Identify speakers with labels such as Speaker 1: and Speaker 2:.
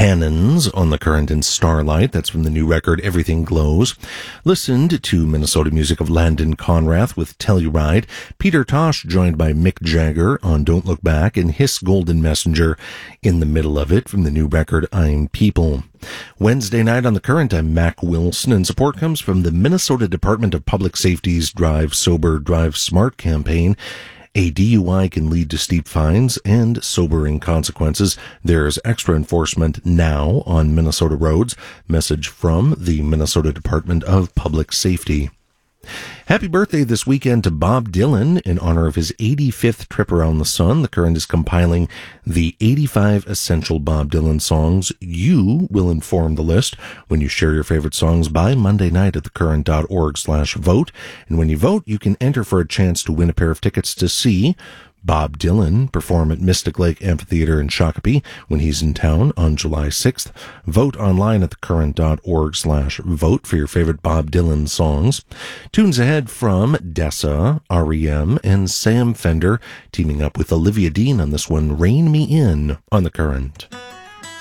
Speaker 1: Cannons on the Current and Starlight. That's from the new record Everything Glows. Listened to Minnesota music of Landon Conrath with Telluride. Peter Tosh joined by Mick Jagger on Don't Look Back, and Hiss Golden Messenger in the middle of it from the new record I'm People. Wednesday night on the Current, I'm Mac Wilson, and support comes from the Minnesota Department of Public Safety's Drive Sober, Drive Smart campaign. A DUI can lead to steep fines and sobering consequences. There's extra enforcement now on Minnesota roads. Message from the Minnesota Department of Public Safety. Happy birthday this weekend to Bob Dylan in honor of his 85th trip around the sun. The Current is compiling the 85 essential Bob Dylan songs. You will inform the list when you share your favorite songs by Monday night at thecurrent.org/vote. And when you vote, you can enter for a chance to win a pair of tickets to see Bob Dylan perform at Mystic Lake Amphitheater in Shakopee when he's in town on July 6th. Vote online at thecurrent.org/vote for your favorite Bob Dylan songs. Tunes ahead from Dessa, REM, and Sam Fender, teaming up with Olivia Dean on this one, Rein Me In, on The Current.